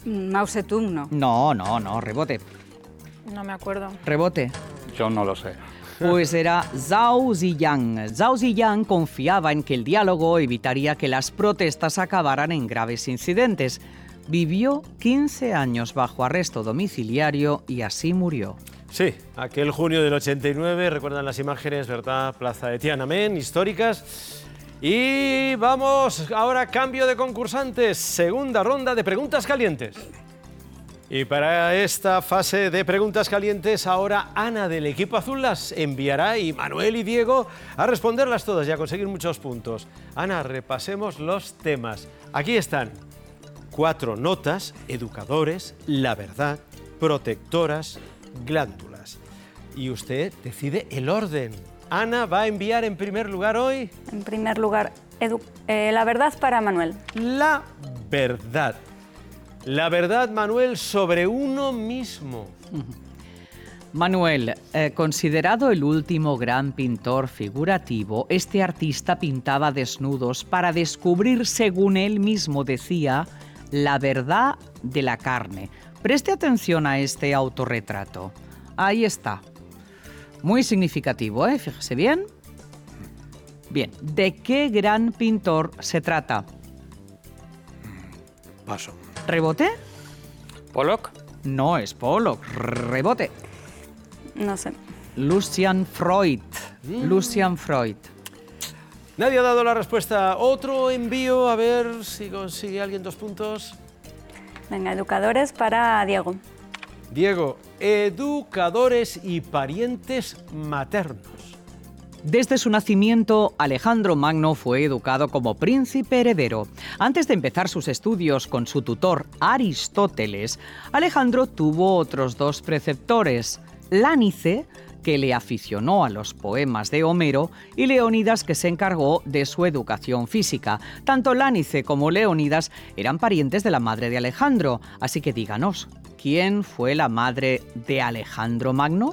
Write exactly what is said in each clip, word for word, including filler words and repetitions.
Mao Zedong, ¿no? No, no, no, rebote. No me acuerdo. Rebote. Yo no lo sé. Pues era Zhao Ziyang. Zhao Ziyang confiaba en que el diálogo evitaría que las protestas acabaran en graves incidentes. Vivió quince años bajo arresto domiciliario y así murió. Sí, aquel junio del ochenta y nueve, recuerdan las imágenes, ¿verdad? Plaza de Tiananmen, históricas. Y vamos, ahora cambio de concursantes, segunda ronda de preguntas calientes. Y para esta fase de preguntas calientes, ahora Ana del equipo azul las enviará y Manuel y Diego a responderlas todas y a conseguir muchos puntos. Ana, repasemos los temas. Aquí están cuatro notas: educadores, la verdad, protectoras, glándulas. Y usted decide el orden. Ana va a enviar en primer lugar hoy... En primer lugar, edu eh, la verdad para Manuel. La verdad. La verdad, Manuel, sobre uno mismo. Manuel, eh, considerado el último gran pintor figurativo, este artista pintaba desnudos para descubrir, según él mismo decía, la verdad de la carne. Preste atención a este autorretrato. Ahí está. Muy significativo, ¿eh? Fíjese bien. Bien, ¿de qué gran pintor se trata? Paso. ¿Rebote? ¿Pollock? No es Pollock. Rebote. No sé. Lucian Freud. Mm. Lucian Freud. Nadie ha dado la respuesta. Otro envío, a ver si consigue alguien dos puntos. Venga, educadores para Diego. Diego, educadores y parientes maternos. Desde su nacimiento, Alejandro Magno fue educado como príncipe heredero. Antes de empezar sus estudios con su tutor Aristóteles, Alejandro tuvo otros dos preceptores, Lánice, que le aficionó a los poemas de Homero, y Leónidas, que se encargó de su educación física. Tanto Lánice como Leónidas eran parientes de la madre de Alejandro, así que díganos, ¿quién fue la madre de Alejandro Magno?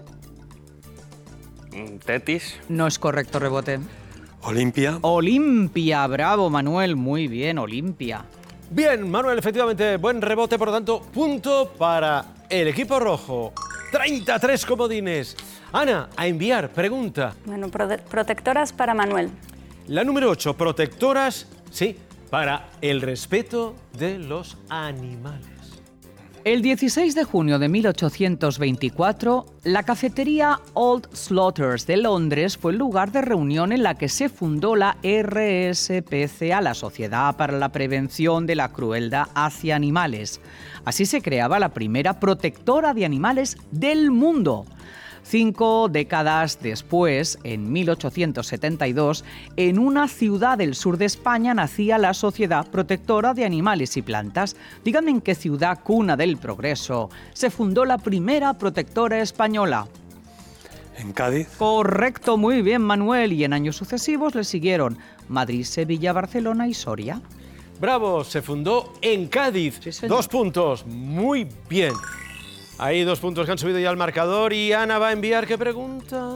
Tetis. No es correcto, rebote. Olimpia. Olimpia, bravo Manuel, muy bien, Olimpia. Bien, Manuel, efectivamente, buen rebote, por lo tanto, punto para el equipo rojo. treinta y tres comodines. Ana, a enviar, pregunta. Bueno, prote protectoras para Manuel. La número ocho, protectoras, sí, para el respeto de los animales. El dieciséis de junio de mil ochocientos veinticuatro, la cafetería Old Slaughters de Londres fue el lugar de reunión en la que se fundó la R S P C A, la Sociedad para la Prevención de la Crueldad hacia Animales. Así se creaba la primera protectora de animales del mundo. Cinco décadas después, en mil ochocientos setenta y dos, en una ciudad del sur de España nacía la Sociedad Protectora de Animales y Plantas. Díganme en qué ciudad, cuna del progreso, se fundó la primera protectora española. En Cádiz. Correcto, muy bien, Manuel. Y en años sucesivos le siguieron Madrid, Sevilla, Barcelona y Soria. Bravo, se fundó en Cádiz. Sí, señor. Dos puntos, muy bien. Hay dos puntos que han subido ya al marcador y Ana va a enviar, ¿qué pregunta?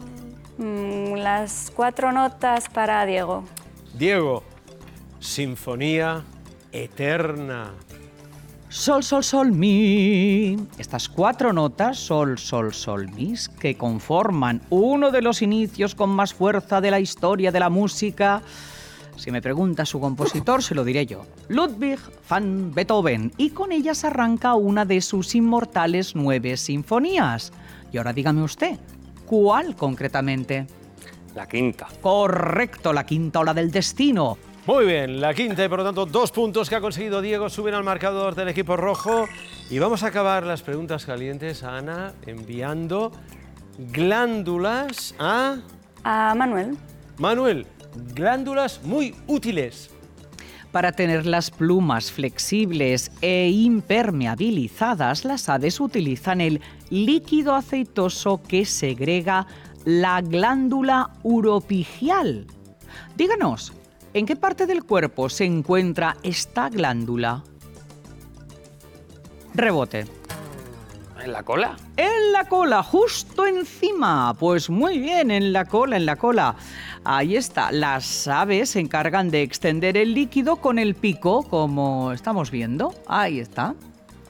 Mm, las cuatro notas para Diego. Diego, Sinfonía Eterna. Sol, sol, sol, mi. Estas cuatro notas, sol, sol, sol, mis, que conforman uno de los inicios con más fuerza de la historia de la música. Si me pregunta su compositor, se lo diré yo. Ludwig van Beethoven. Y con ellas arranca una de sus inmortales nueve sinfonías. Y ahora dígame usted, ¿cuál concretamente? La quinta. Correcto, la quinta ola del destino. Muy bien, la quinta y por lo tanto dos puntos que ha conseguido Diego suben al marcador del equipo rojo. Y vamos a acabar las preguntas calientes, Ana, enviando glándulas a... A Manuel. Manuel, glándulas muy útiles. Para tener las plumas flexibles e impermeabilizadas, las aves utilizan el líquido aceitoso que segrega la glándula uropigial. Díganos, ¿en qué parte del cuerpo se encuentra esta glándula? Rebote. ¿En la cola? En la cola, justo encima. Pues muy bien, en la cola, en la cola. Ahí está. Las aves se encargan de extender el líquido con el pico, como estamos viendo. Ahí está.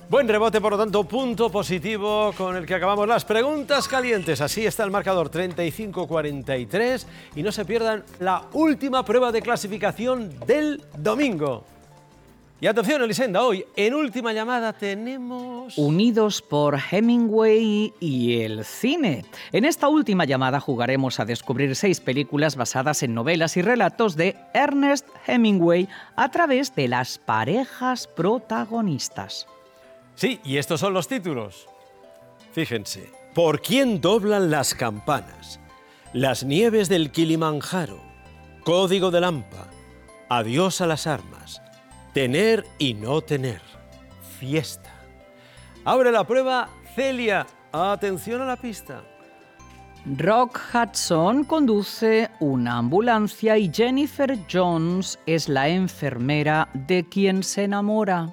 Buen rebote, por lo tanto, punto positivo con el que acabamos las preguntas calientes. Así está el marcador, treinta y cinco a cuarenta y tres. Y no se pierdan la última prueba de clasificación del domingo. Y atención, Elisenda, hoy en última llamada tenemos... Unidos por Hemingway y el cine. En esta última llamada jugaremos a descubrir seis películas basadas en novelas y relatos de Ernest Hemingway a través de las parejas protagonistas. Sí, y estos son los títulos. Fíjense. ¿Por quién doblan las campanas? Las nieves del Kilimanjaro. Código de Lampa. Adiós a las armas. Tener y no tener. Fiesta. Abre la prueba, Celia. Atención a la pista. Rock Hudson conduce una ambulancia y Jennifer Jones es la enfermera de quien se enamora.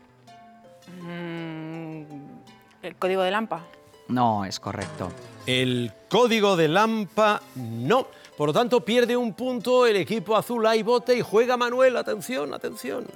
El código de Lampa. No, es correcto. El código de Lampa, no. Por lo tanto, pierde un punto el equipo azul. Hay bote y juega Manuel. Atención, atención.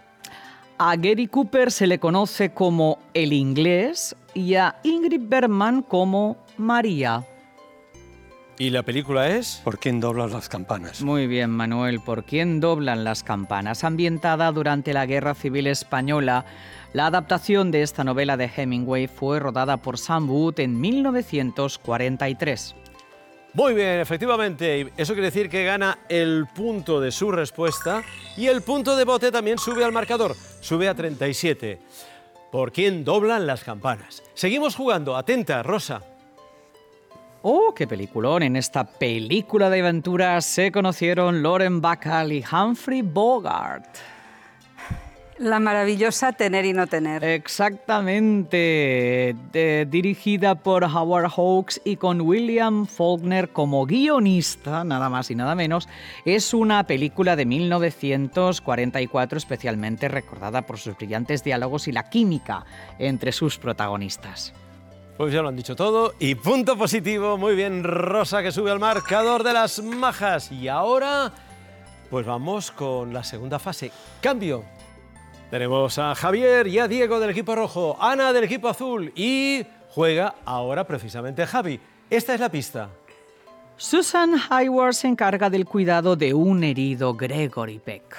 A Gary Cooper se le conoce como el inglés y a Ingrid Bergman como María. ¿Y la película es? ¿Por quién doblan las campanas? Muy bien, Manuel. ¿Por quién doblan las campanas? Ambientada durante la Guerra Civil Española, la adaptación de esta novela de Hemingway fue rodada por Sam Wood en mil novecientos cuarenta y tres. Muy bien, efectivamente. Eso quiere decir que gana el punto de su respuesta y el punto de bote también sube al marcador. Sube a treinta y siete. ¿Por quién doblan las campanas? Seguimos jugando. Atenta, Rosa. ¡Oh, qué peliculón! En esta película de aventuras se conocieron Lauren Bacall y Humphrey Bogart. La maravillosa Tener y no tener. Exactamente. De- dirigida por Howard Hawks y con William Faulkner como guionista, nada más y nada menos, es una película de mil novecientos cuarenta y cuatro especialmente recordada por sus brillantes diálogos y la química entre sus protagonistas. Pues ya lo han dicho todo y punto positivo. Muy bien, Rosa, que sube al marcador de las majas. Y ahora, pues vamos con la segunda fase. Cambio. Tenemos a Javier y a Diego del equipo rojo, Ana del equipo azul y juega ahora precisamente Javi. Esta es la pista. Susan Hayward se encarga del cuidado de un herido Gregory Peck.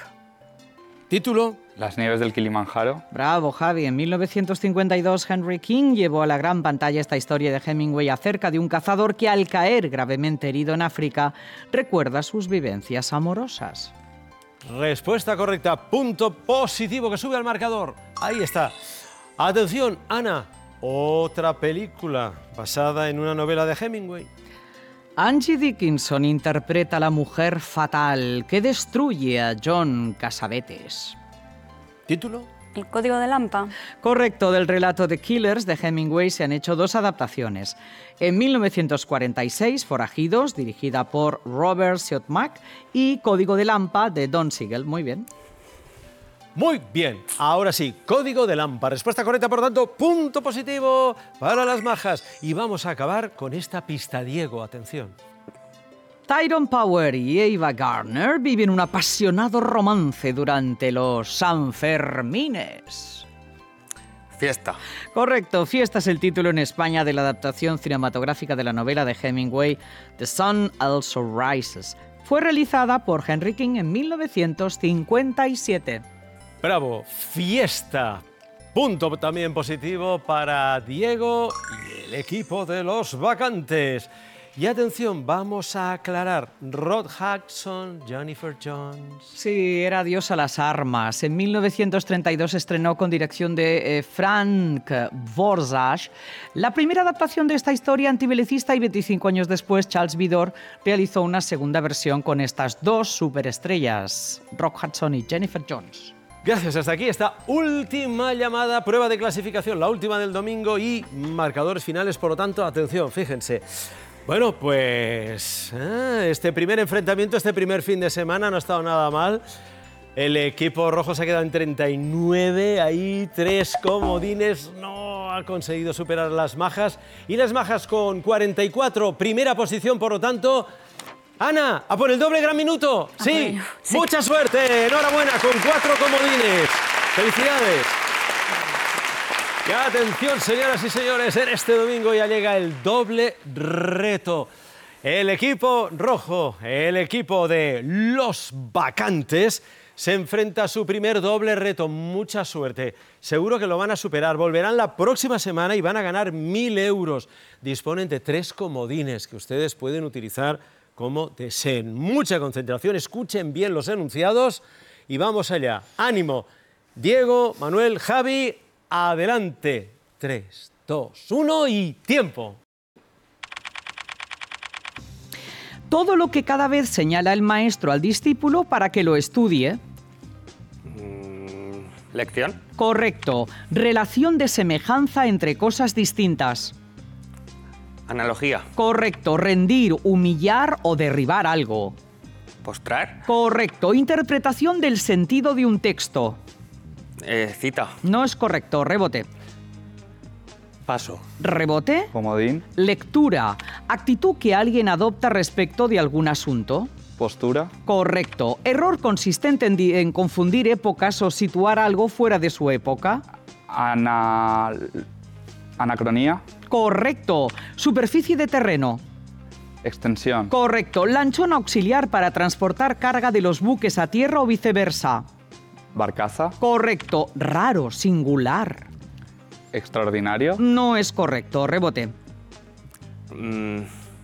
Título. Las nieves del Kilimanjaro. Bravo, Javi. En mil novecientos cincuenta y dos, Henry King llevó a la gran pantalla esta historia de Hemingway acerca de un cazador que, al caer gravemente herido en África, recuerda sus vivencias amorosas. Respuesta correcta. Punto positivo que sube al marcador. Ahí está. Atención, Ana. Otra película basada en una novela de Hemingway. Angie Dickinson interpreta a la mujer fatal que destruye a John Cassavetes. Título. El código de Lampa. Correcto, del relato The Killers de Hemingway se han hecho dos adaptaciones. En mil novecientos cuarenta y seis, Forajidos, dirigida por Robert Siodmak, y Código de Lampa, de Don Siegel. Muy bien. Muy bien, ahora sí, código de Lampa. Respuesta correcta, por lo tanto, punto positivo para las majas. Y vamos a acabar con esta pista, Diego, atención. Tyrone Power y Ava Gardner viven un apasionado romance durante los Sanfermines. Fiesta. Correcto, Fiesta es el título en España de la adaptación cinematográfica de la novela de Hemingway, The Sun Also Rises. Fue realizada por Henry King en mil novecientos cincuenta y siete. Bravo, fiesta. Punto también positivo para Diego y el equipo de los vacantes. Y atención, vamos a aclarar. Rod Hudson, Jennifer Jones. Sí, era Adiós a las armas. En mil novecientos treinta y dos estrenó con dirección de eh, Frank Borzage la primera adaptación de esta historia antibelicista y veinticinco años después Charles Vidor realizó una segunda versión con estas dos superestrellas, Rock Hudson y Jennifer Jones. Gracias, hasta aquí esta última llamada, prueba de clasificación, la última del domingo y marcadores finales, por lo tanto, atención, fíjense. Bueno, pues eh, este primer enfrentamiento, este primer fin de semana no ha estado nada mal. El equipo rojo se ha quedado en treinta y nueve, ahí tres comodines, no ha conseguido superar las majas. Y las majas con cuarenta y cuatro, primera posición, por lo tanto... Ana, a por el doble gran minuto. Sí, Ah, sí. Mucha suerte, enhorabuena, con cuatro comodines. Felicidades. Y atención, señoras y señores, en este domingo ya llega el doble reto. El equipo rojo, el equipo de los vacantes, se enfrenta a su primer doble reto. Mucha suerte. Seguro que lo van a superar. Volverán la próxima semana y van a ganar mil euros. Disponen de tres comodines que ustedes pueden utilizar como deseen. Mucha concentración, escuchen bien los enunciados y vamos allá. ¡Ánimo! Diego, Manuel, Javi, adelante. tres, dos, uno y tiempo. Todo lo que cada vez señala el maestro al discípulo para que lo estudie. Mm, ¿Lección? Correcto. Relación de semejanza entre cosas distintas. Analogía. Correcto. Rendir, humillar o derribar algo. ¿Postrar? Correcto. Interpretación del sentido de un texto. Eh, cita. No es correcto. Rebote. Paso. Rebote. Comodín. Lectura. Actitud que alguien adopta respecto de algún asunto. Postura. Correcto. Error consistente en, di- en confundir épocas o situar algo fuera de su época. Ana... Anacronía. Correcto. Superficie de terreno. Extensión. Correcto. Lanchón auxiliar para transportar carga de los buques a tierra o viceversa. Barcaza. Correcto. Raro, singular. Extraordinario. No es correcto. Rebote. Mm,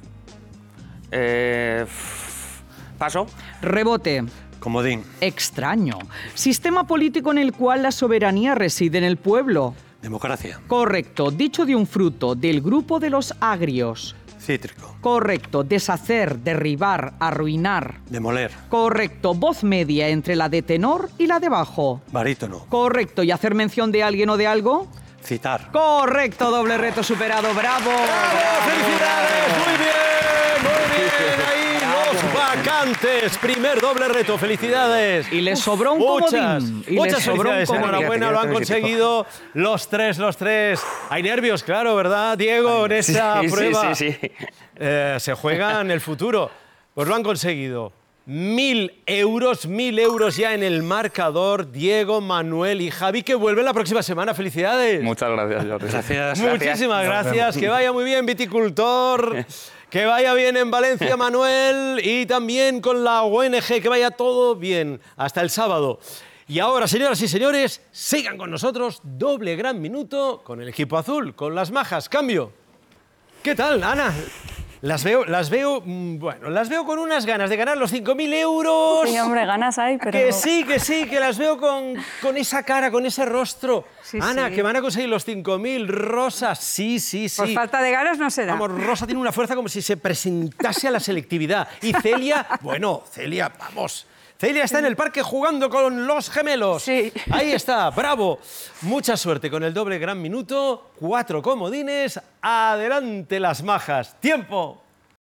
eh, f- paso. Rebote. Comodín. Extraño. Sistema político en el cual la soberanía reside en el pueblo. Democracia. Correcto. Dicho de un fruto, del grupo de los agrios. Cítrico. Correcto. Deshacer, derribar, arruinar. Demoler. Correcto. Voz media entre la de tenor y la de bajo. Barítono. Correcto. ¿Y hacer mención de alguien o de algo? Citar. Correcto. Doble reto superado. ¡Bravo! ¡Bravo! ¡Felicidades! ¡Muy bien! ¡Muy bien! Ahí los vacantes. Primer doble reto. ¡Felicidades! Y les sobró un Muchas, comodín. Y les muchas sobró un felicidades. comodín. Enhorabuena, lo han conseguido los tres, los tres. Hay nervios, claro, ¿verdad, Diego? En esa Sí, sí, prueba. sí, sí. Eh, se juega en el futuro. Pues lo han conseguido. Mil euros, mil euros ya en el marcador. Diego, Manuel y Javi, que vuelven la próxima semana. ¡Felicidades! Muchas gracias, Jordi. Gracias. Muchísimas gracias. Que vaya muy bien, viticultor. Que vaya bien en Valencia, Manuel. Y también con la O N G. Que vaya todo bien. Hasta el sábado. Y ahora, señoras y señores, sigan con nosotros. Doble gran minuto con el equipo azul, con las majas. Cambio. ¿Qué tal, Ana? Las veo, las veo, mm, bueno, las veo con unas ganas de ganar los cinco mil euros. Sí, hombre, ganas hay, pero... Que sí, que sí, que las veo con, con esa cara, con ese rostro. Sí, Ana, sí. que van a conseguir los cinco mil. Rosa, sí, sí, sí. Por falta de ganas no se da. Vamos, Rosa tiene una fuerza como si se presentase a la selectividad. Y Celia, bueno, Celia, vamos. Celia está en el parque jugando con los gemelos. Sí. Ahí está, bravo. Mucha suerte con el doble gran minuto. Cuatro comodines. Adelante las majas. ¡Tiempo!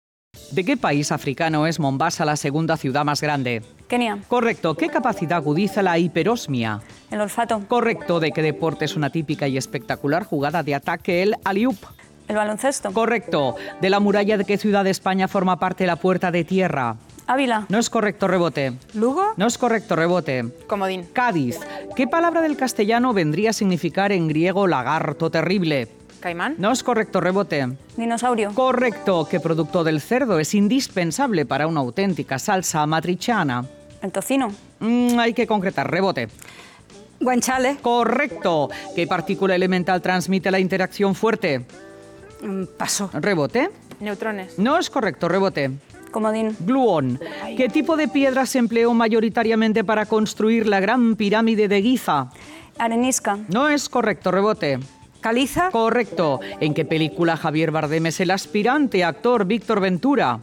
¿De qué país africano es Mombasa la segunda ciudad más grande? Kenia, Correcto. ¿Qué capacidad agudiza la hiperosmia? el olfato, Correcto. ¿De qué deporte es una típica y espectacular jugada de ataque el alley-oop? el baloncesto, Correcto. ¿De la muralla de qué ciudad de España forma parte la Puerta de Tierra? Ávila, No es correcto, rebote. ¿Lugo? No es correcto, rebote. Comodín. Cádiz. ¿Qué palabra del castellano vendría a significar en griego lagarto terrible? Caimán. No es correcto, rebote. dinosaurio, Correcto. ¿Qué producto del cerdo es indispensable para una auténtica salsa amatriciana? el tocino, Mm, hay que concretar, rebote. Guanchale. Correcto. ¿Qué partícula elemental transmite la interacción fuerte? Mm, Paso. Rebote. Neutrones. No es correcto, rebote. comodín, Gluón. ¿Qué tipo de piedra se empleó mayoritariamente para construir la gran pirámide de Giza? arenisca, No es correcto, rebote. Caliza. Correcto. ¿En qué película Javier Bardem es el aspirante actor Víctor Ventura?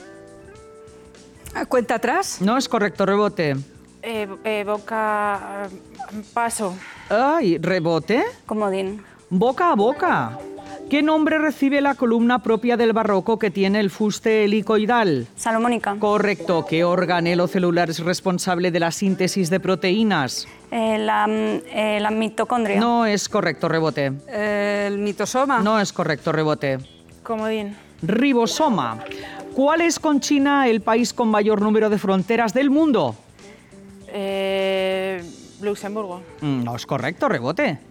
Cuenta atrás. No es correcto, rebote. Eh, eh, boca. eh, Paso. Ay, rebote. comodín, Boca a boca. ¿Qué nombre recibe la columna propia del barroco que tiene el fuste helicoidal? salomónica, Correcto. ¿Qué organelo celular es responsable de la síntesis de proteínas? eh, la, mm, eh, la mitocondria, No es correcto, rebote. Eh, el mitosoma. No es correcto, rebote. Comodín. Ribosoma. ¿Cuál es con China el país con mayor número de fronteras del mundo? Eh, Luxemburgo. Mm, No es correcto, rebote.